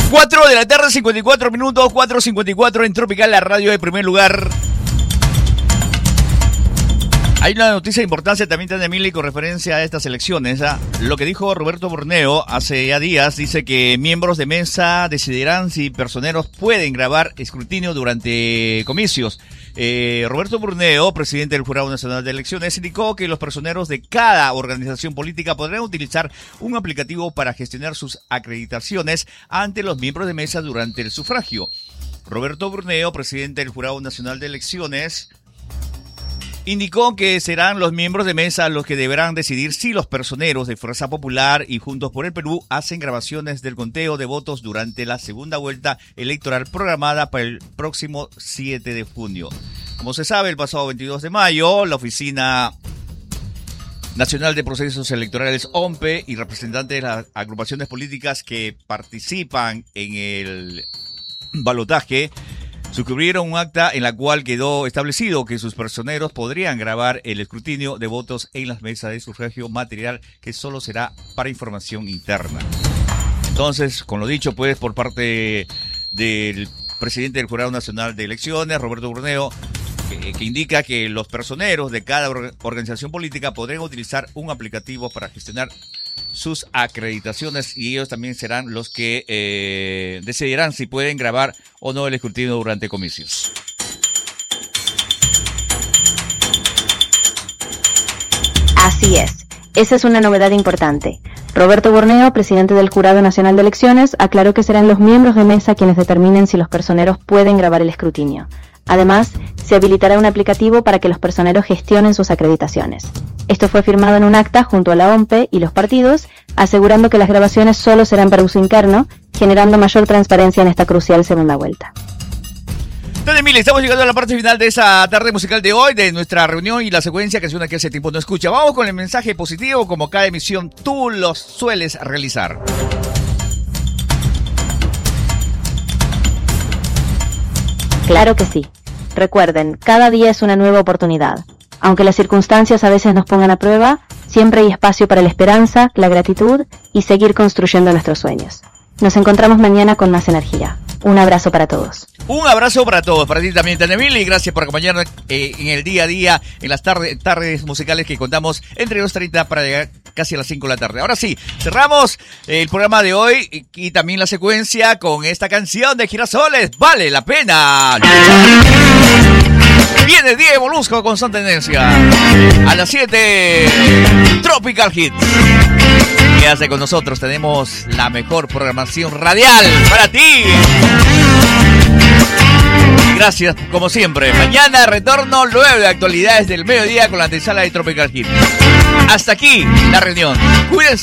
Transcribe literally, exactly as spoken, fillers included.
cuatro de la tarde, cincuenta y cuatro minutos, cuatro cincuenta y cuatro en Tropical, la radio de primer lugar. Hay una noticia de importancia también, Tania Mili, con referencia a estas elecciones. ¿eh? Lo que dijo Roberto Borneo hace ya días, dice que miembros de mesa decidirán si personeros pueden grabar escrutinio durante comicios. Eh, Roberto Borneo, presidente del Jurado Nacional de Elecciones, indicó que los personeros de cada organización política podrán utilizar un aplicativo para gestionar sus acreditaciones ante los miembros de mesa durante el sufragio. Roberto Borneo, presidente del Jurado Nacional de Elecciones, indicó que serán los miembros de mesa los que deberán decidir si los personeros de Fuerza Popular y Juntos por el Perú hacen grabaciones del conteo de votos durante la segunda vuelta electoral programada para el próximo siete de junio. Como se sabe, el pasado veintidós de mayo, la Oficina Nacional de Procesos Electorales, O M P E, y representantes de las agrupaciones políticas que participan en el balotaje suscribieron un acta en la cual quedó establecido que sus personeros podrían grabar el escrutinio de votos en las mesas de sufragio, material que solo será para información interna. Entonces, con lo dicho, pues, por parte del presidente del Jurado Nacional de Elecciones, Roberto Borneo, que, que indica que los personeros de cada or- organización política podrán utilizar un aplicativo para gestionar sus acreditaciones, y ellos también serán los que eh, decidirán si pueden grabar o no el escrutinio durante comicios. Así es, esa es una novedad importante. Roberto Borneo, presidente del Jurado Nacional de Elecciones, aclaró que serán los miembros de mesa quienes determinen si los personeros pueden grabar el escrutinio. Además, se habilitará un aplicativo para que los personeros gestionen sus acreditaciones. Esto fue firmado en un acta junto a la O M P E y los partidos, asegurando que las grabaciones solo serán para uso interno, generando mayor transparencia en esta crucial segunda vuelta. Entonces, Mili, estamos llegando a la parte final de esa tarde musical de hoy, de nuestra reunión y la secuencia que es una que hace tiempo no escucha. Vamos con el mensaje positivo, como cada emisión tú lo sueles realizar. Claro que sí. Recuerden, cada día es una nueva oportunidad. Aunque las circunstancias a veces nos pongan a prueba, siempre hay espacio para la esperanza, la gratitud y seguir construyendo nuestros sueños. Nos encontramos mañana con más energía. Un abrazo para todos. Un abrazo para todos, para ti también, Tania Mili, y gracias por acompañarnos eh, en el día a día, en las tarde, tardes musicales que contamos entre los treinta para llegar casi a las cinco de la tarde. Ahora sí, cerramos el programa de hoy y, y también la secuencia con esta canción de Girasoles, Vale la Pena. Viene Diego Molusco con Son Tendencia. A las siete, Tropical Hits. Quédate con nosotros, tenemos la mejor programación radial para ti. Gracias, como siempre. Mañana retorno, nueve actualidades del mediodía con la antesala de Tropical Hits. Hasta aquí la reunión. Cuídense.